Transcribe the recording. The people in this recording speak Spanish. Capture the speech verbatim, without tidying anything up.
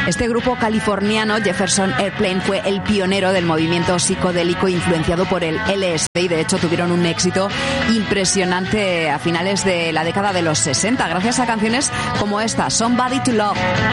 Este grupo californiano, Jefferson Airplane, fue el pionero del movimiento psicodélico influenciado por el L S D y de hecho tuvieron un éxito impresionante a finales de la década de los sesenta gracias a canciones como esta, Somebody to Love.